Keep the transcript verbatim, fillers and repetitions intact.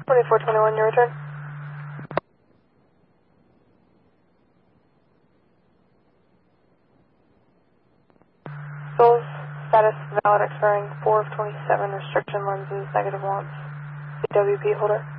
twenty-four twenty-one, your return. Souls, status valid expiring four of twenty-seven, restriction lenses, negative wants. C W P holder.